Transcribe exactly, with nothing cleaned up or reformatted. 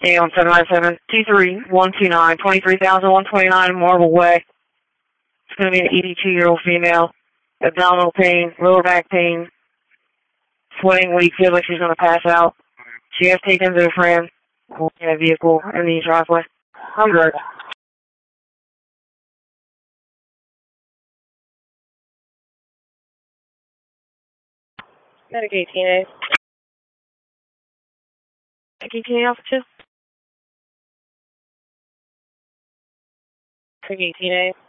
A on seven nine seven two three one two nine, twenty-three thousand one hundred twenty-nine Marble Way. It's going to be an eighty-two-year-old female. Abdominal pain, lower back pain, sweating weak, feels like she's going to pass out. She has taken Zofran in a vehicle in the driveway. I'm good. Medic eighteen A. Medic eighteen A, Alpha two. Medic eighteen A.